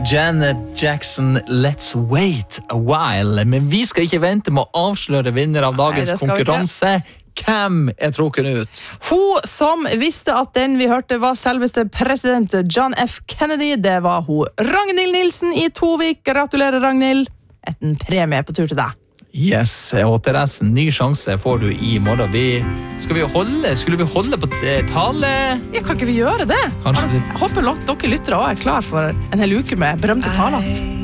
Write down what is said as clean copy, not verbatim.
Janet Jackson, let's wait a while. Men vi skal ikke vente med å avsløre vinner av dagens konkurranse. Hvem tråkken ut? Hun som visste at den vi hørte var selveste president John F. Kennedy, det var hun Ragnhild Nilsen I Tovik. Gratulerer, Ragnhild. En premie på tur til deg. Yes, og til resten, ny sjanse får du I morgen. Skulle vi holde på tale? Ja, kan ikke vi gjøre det? Kanskje det. Jeg håper dere lyttere også klar for en hel uke med berømte taler.